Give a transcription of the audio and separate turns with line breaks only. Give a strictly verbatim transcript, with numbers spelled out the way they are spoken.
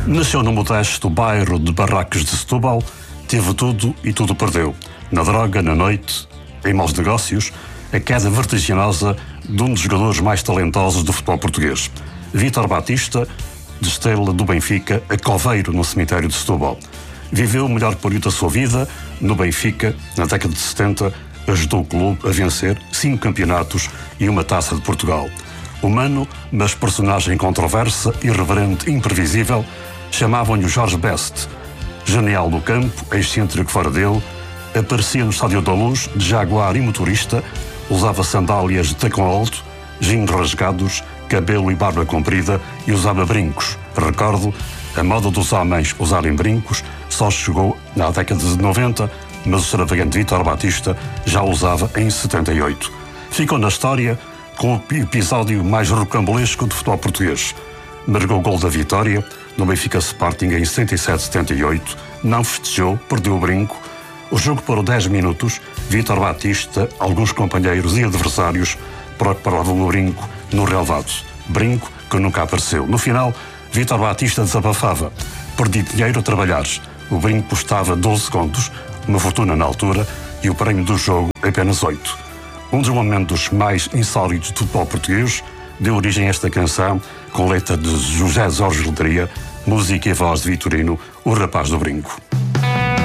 Nasceu no modesto bairro de Barracos de Setúbal, teve tudo e tudo perdeu. Na droga, na noite, em maus negócios, a queda vertiginosa de um dos jogadores mais talentosos do futebol português. Vítor Batista, de estrela do Benfica, a coveiro no cemitério de Setúbal. Viveu o melhor período da sua vida no Benfica, na década de setenta, ajudou o clube a vencer cinco campeonatos e uma taça de Portugal. Humano, mas personagem controversa, irreverente, imprevisível, chamavam-lhe o Jorge Best. Genial no campo, excêntrico fora dele, aparecia no Estádio da Luz, de jaguar e motorista, usava sandálias de tacão alto, jeans rasgados, cabelo e barba comprida e usava brincos. Recordo, a moda dos homens usarem brincos só chegou na década de noventa, mas o extravagante Vítor Batista já usava em setenta e oito. Ficou na história com o episódio mais rocambolesco do futebol português. Marcou o gol da vitória no Benfica Sporting em setenta e sete setenta e oito, não festejou, perdeu o brinco. O jogo parou dez minutos, Vítor Batista, alguns companheiros e adversários procuravam o brinco no relvado. Brinco que nunca apareceu. No final, Vítor Batista desabafava. Perdi dinheiro a trabalhar. O brinco custava doze contos, uma fortuna na altura, e o prémio do jogo apenas oito. Um dos momentos mais insólitos do futebol português deu origem a esta canção, com letra de José Jorge Ledria, música e voz de Vitorino, o rapaz do brinco.